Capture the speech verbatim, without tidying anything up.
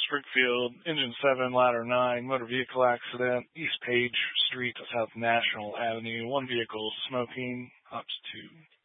Springfield, engine seven, ladder nine, motor vehicle accident, East Page Street to South National Avenue, one vehicle smoking, ops two.